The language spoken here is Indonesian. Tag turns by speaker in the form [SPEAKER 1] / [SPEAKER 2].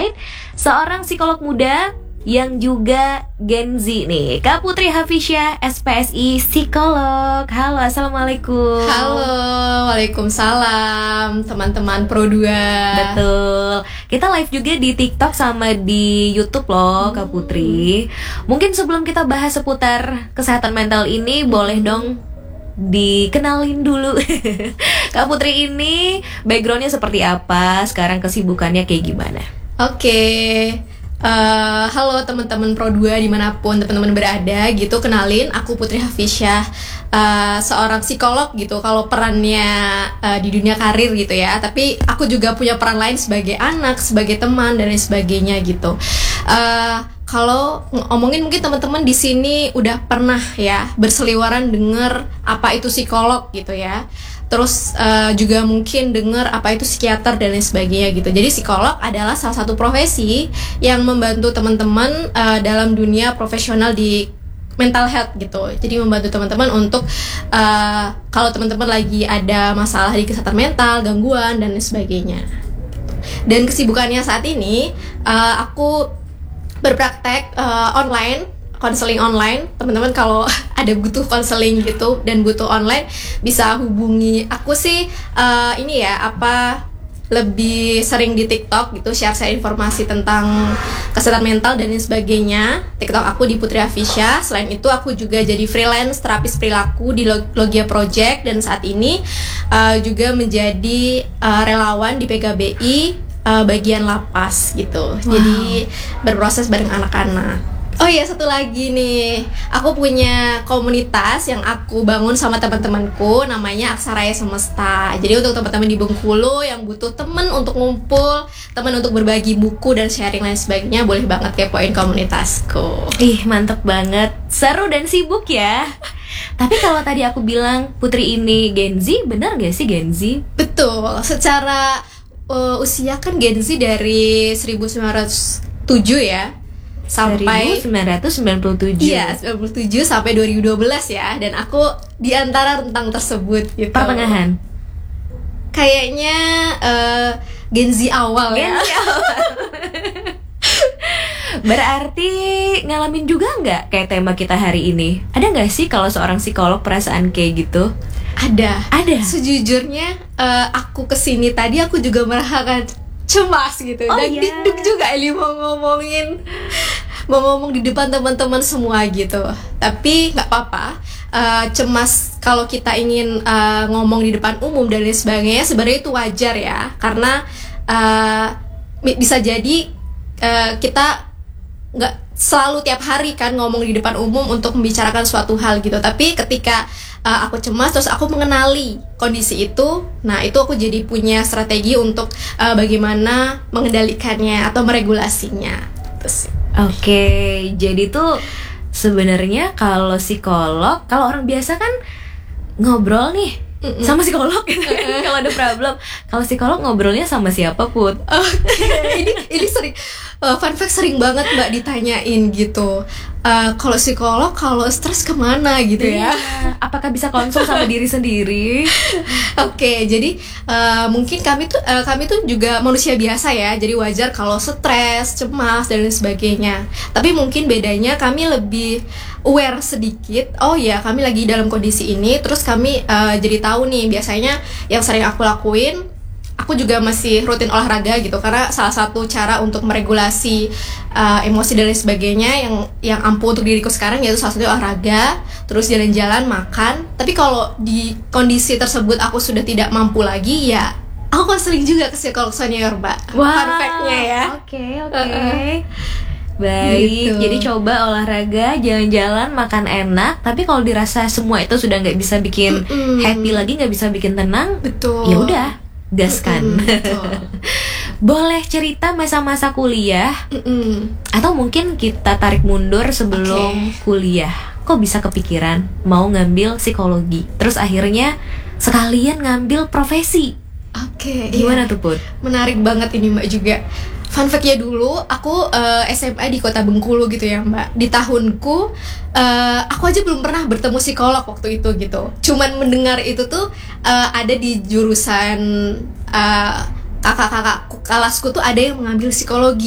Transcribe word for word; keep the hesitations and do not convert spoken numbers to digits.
[SPEAKER 1] Insight, seorang psikolog muda yang juga Gen Z nih, Kak Putri Hafisya, S P S I Psikolog. Halo, Assalamualaikum.
[SPEAKER 2] Halo, Waalaikumsalam teman-teman Pro dua.
[SPEAKER 1] Betul. Kita live juga di TikTok sama di YouTube loh, Kak Putri. Mungkin sebelum kita bahas seputar kesehatan mental ini, boleh dong dikenalin dulu. Kak Putri ini backgroundnya seperti apa, sekarang kesibukannya kayak gimana?
[SPEAKER 2] Oke, uh, halo teman-teman Pro dua dimanapun teman-teman berada gitu. Kenalin, aku Putri Hafisya, uh, seorang psikolog gitu. Kalau perannya uh, di dunia karir gitu ya, tapi aku juga punya peran lain sebagai anak, sebagai teman dan lain sebagainya gitu. Uh, Kalau ngomongin mungkin teman-teman di sini udah pernah ya berseliweran dengar apa itu psikolog gitu ya. Terus uh, juga mungkin dengar apa itu psikiater dan lain sebagainya gitu. Jadi psikolog adalah salah satu profesi yang membantu teman-teman uh, dalam dunia profesional di mental health gitu. Jadi membantu teman-teman untuk uh, kalau teman-teman lagi ada masalah di kesehatan mental, gangguan dan lain sebagainya. Dan kesibukannya saat ini uh, aku berpraktek uh, online, konseling online. Teman-teman kalau ada butuh konseling gitu dan butuh online bisa hubungi aku sih. Uh, ini ya apa lebih sering di TikTok gitu, share-share informasi tentang kesehatan mental dan lain sebagainya. TikTok aku di Putri Hafisya. Selain itu aku juga jadi freelance terapis perilaku di Logia Project dan saat ini uh, juga menjadi uh, relawan di P K B I uh, bagian lapas gitu. Wow. Jadi berproses bareng anak-anak. Oh iya, satu lagi nih, aku punya komunitas yang aku bangun sama teman-temanku, namanya Aksaraya Semesta. Jadi untuk teman-teman di Bengkulu yang butuh teman untuk ngumpul, teman untuk berbagi buku dan sharing lain sebagainya, boleh banget kepoin komunitasku.
[SPEAKER 1] Ih, mantep banget, seru dan sibuk ya. Tapi kalau tadi aku bilang Putri ini Gen Z, benar gak sih Gen Z?
[SPEAKER 2] Betul, secara uh, usia kan Gen Z dari seribu sembilan ratus tujuh ya sampai
[SPEAKER 1] seribu sembilan ratus sembilan puluh tujuh.
[SPEAKER 2] Iya, sembilan puluh tujuh sampai dua ribu dua belas ya. Dan aku di antara rentang tersebut gitu.
[SPEAKER 1] Pertengahan.
[SPEAKER 2] Kayaknya uh, Gen Z awal
[SPEAKER 1] Gen
[SPEAKER 2] ya.
[SPEAKER 1] Z awal. Berarti ngalamin juga nggak kayak tema kita hari ini? Ada nggak sih kalau seorang psikolog perasaan kayak gitu?
[SPEAKER 2] Ada.
[SPEAKER 1] Ada.
[SPEAKER 2] Sejujurnya uh, aku kesini tadi aku juga merasakan cemas gitu.
[SPEAKER 1] Oh,
[SPEAKER 2] dan
[SPEAKER 1] yeah.
[SPEAKER 2] deg-deg juga ini mau ngomongin mau ngomong di depan teman-teman semua gitu. Tapi nggak apa-apa. Uh, cemas kalau kita ingin uh, ngomong di depan umum dan lain sebagainya sebenarnya itu wajar ya, karena uh, bisa jadi uh, kita nggak selalu tiap hari kan ngomong di depan umum untuk membicarakan suatu hal gitu. Tapi ketika uh, aku cemas terus aku mengenali kondisi itu, nah itu aku jadi punya strategi untuk uh, bagaimana mengendalikannya atau meregulasinya. Terus
[SPEAKER 1] Oke, jadi tuh sebenarnya kalau psikolog, kalau orang biasa kan ngobrol nih Mm-mm. sama psikolog gitu kan, kalau ada problem. Kalau psikolog ngobrolnya sama siapa, Put?
[SPEAKER 2] Okay. ini ini sering uh, fun fact sering banget Mbak ditanyain gitu. Uh, kalau psikolog kalau stres kemana gitu ya?
[SPEAKER 1] Iya. Apakah bisa konsul sama diri sendiri?
[SPEAKER 2] Oke, okay, jadi uh, mungkin kami tuh uh, kami tuh juga manusia biasa ya. Jadi wajar kalau stres, cemas dan lain sebagainya. Tapi mungkin bedanya kami lebih aware sedikit. Oh ya, kami lagi dalam kondisi ini. Terus kami uh, jadi tahu nih biasanya yang sering aku lakuin. Aku juga masih rutin olahraga gitu, karena salah satu cara untuk meregulasi uh, emosi dan lain sebagainya yang yang ampuh untuk diriku sekarang yaitu salah satu olahraga, terus jalan-jalan, makan. Tapi kalau di kondisi tersebut aku sudah tidak mampu lagi, ya aku konseling juga ke psikolog senior, Mbak.
[SPEAKER 1] Wow.
[SPEAKER 2] Fun fact-nya ya.
[SPEAKER 1] Oke, oke. Uh-uh. Baik, gitu. Jadi coba olahraga, jalan-jalan, makan enak. Tapi kalau dirasa semua itu sudah nggak bisa bikin Mm-mm. happy lagi, nggak bisa bikin tenang,
[SPEAKER 2] betul.
[SPEAKER 1] Ya udah, gaskan.
[SPEAKER 2] Mm-mm,
[SPEAKER 1] boleh cerita masa-masa kuliah?
[SPEAKER 2] Mm-mm.
[SPEAKER 1] Atau mungkin kita tarik mundur sebelum okay. kuliah. Kok bisa kepikiran mau ngambil psikologi? Terus akhirnya sekalian ngambil profesi.
[SPEAKER 2] Oke, okay,
[SPEAKER 1] gimana
[SPEAKER 2] iya.
[SPEAKER 1] tuh, Put?
[SPEAKER 2] Menarik banget ini, Mbak, juga. Fun fact-nya dulu, aku uh, S M A di kota Bengkulu gitu ya, Mbak. Di tahunku, uh, aku aja belum pernah bertemu psikolog waktu itu gitu. Cuman mendengar itu tuh uh, ada di jurusan uh, kakak-kakak kelasku tuh ada yang mengambil psikologi.